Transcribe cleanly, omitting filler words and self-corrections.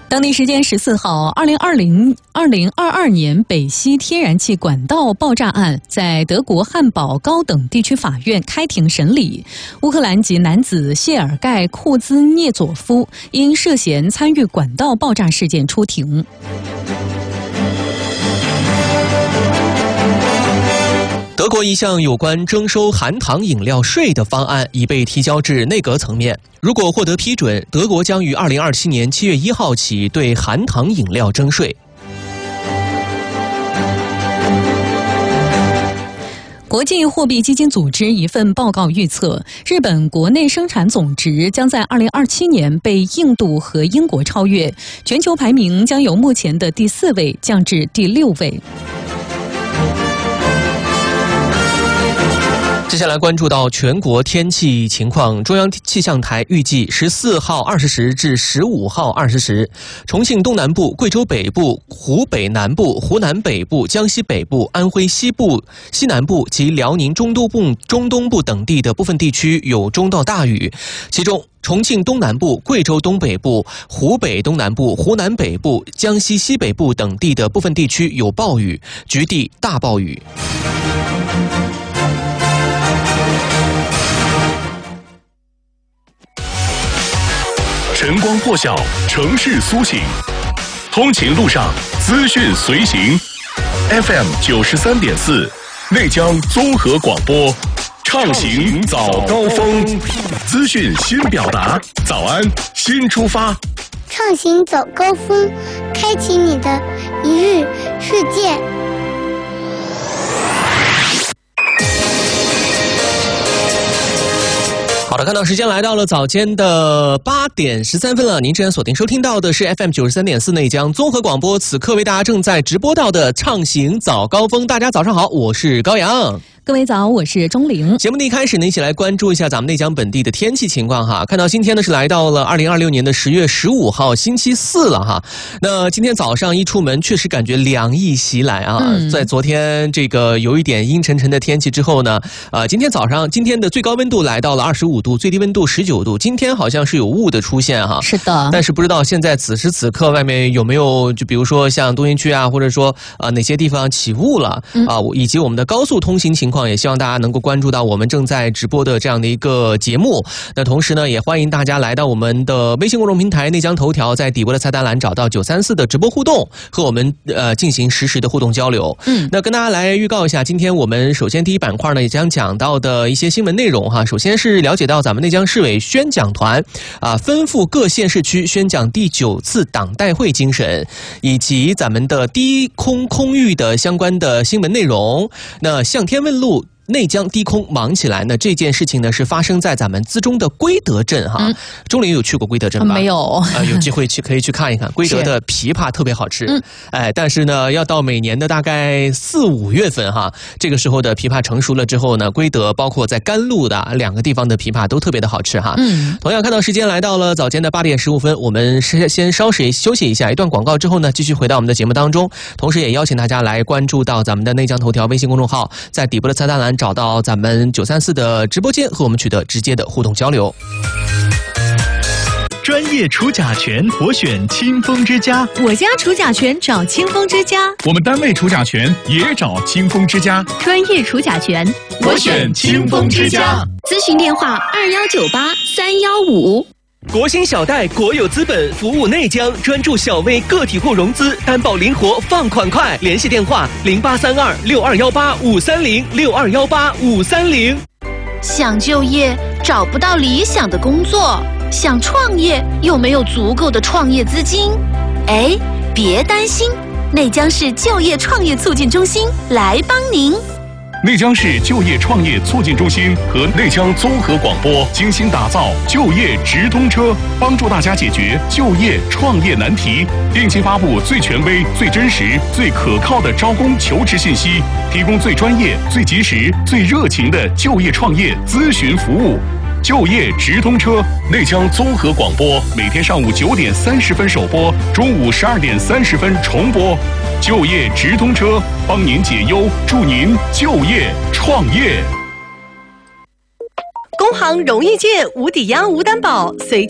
当地时间14号，2022年北溪天然气管道爆炸案在德国汉堡高等地区法院开庭审理。乌克兰籍男子谢尔盖·库兹涅佐夫因涉嫌参与管道爆炸事件出庭。 德国一项有关征收含糖饮料税的方案已被提交至内阁层面。如果获得批准，德国将于2027年7月1号起对含糖饮料征税。 国际货币基金组织一份报告预测，日本国内生产总值将在2027年被印度和英国超越，全球排名将由目前的第4位降至第6位。 接下来关注到全国天气情况，中央气象台预计14号20时至15号20时，重庆东南部、贵州北部、湖北南部、湖南北部、江西北部、安徽西部、西南部及辽宁中东部等地的部分地区有中到大雨，其中重庆东南部、贵州东北部、湖北东南部、湖南北部、江西西北部等地的部分地区有暴雨，局地大暴雨。 晨光破晓，城市苏醒，通勤路上资讯随行。FM 93.4，内江综合广播，畅行早高峰，资讯新表达，早安新出发。 畅行早高峰，开启你的一日世界。 好的，看到时间来到了早间的8点13分了，您正在锁定收听到的是 FM 93.4内江综合广播，此刻为大家正在直播到的畅行早高峰。大家早上好，我是高阳。 各位早，我是钟玲。 节目的一开始呢，一起来关注一下咱们内江本地的天气情况哈。看到今天呢是来到了2026年的10月15号星期四了哈。那今天早上一出门，确实感觉凉意袭来啊。在昨天这个有一点阴沉沉的天气之后呢，今天的最高温度来到了25度，最低温度19度。今天好像是有雾的出现哈。 是的。但是不知道现在此时此刻外面有没有，就比如说像东营区啊，或者说哪些地方起雾了啊，以及我们的高速通行情况。也希望大家能够关注到我们正在直播的这样的一个节目。那同时呢，也欢迎大家来到我们的微信公众平台内江头条，在底部的菜单栏找到934的直播互动，和我们进行实时的互动交流。那跟大家来预告一下，今天我们首先第一板块呢，也将讲到的一些新闻内容哈。首先是了解到咱们内江市委宣讲团吩咐各县市区宣讲第9次党代会精神，以及咱们的低空空域的相关的新闻内容。那向天问路内江低空忙起来呢，这件事情呢是发生在咱们资中的归德镇哈。钟玲有去过归德镇吧？ 没有。 有机会可以去看一看，归德的枇杷特别好吃。但是呢，要到每年的大概4、5月份哈，这个时候的枇杷成熟了之后呢，归德包括在甘露的2个地方的枇杷都特别的好吃哈。同样看到时间来到了早间的8点15分，我们先稍事休息一下，一段广告之后呢，继续回到我们的节目当中。同时也邀请大家来关注到咱们的内江头条微信公众号，在底部的菜单栏找到咱们934的直播间，和我们取得直接的互动交流。 专业除甲醛，我选清风之家。 我家除甲醛找清风之家。 我们单位除甲醛也找清风之家。 专业除甲醛， 我选清风之家。 咨询电话2198-315。 国兴小贷国有资本服务内江，专注小微个体户融资，担保灵活，放款快。联系电话0832-6218-530，6218-530。 想就业找不到理想的工作，想创业又没有足够的创业资金。别担心，内江市就业创业促进中心来帮您。 内江市就业创业促进中心和内江综合广播精心打造就业直通车，帮助大家解决就业创业难题，定期发布最权威、最真实、最可靠的招工求职信息，提供最专业、最及时、最热情的就业创业咨询服务。就业直通车，内江综合广播每天上午9点30分首播，中午12点30分重播。就业直通车，帮您解忧，助您就业创业。 工行容易借，无抵押无担保，随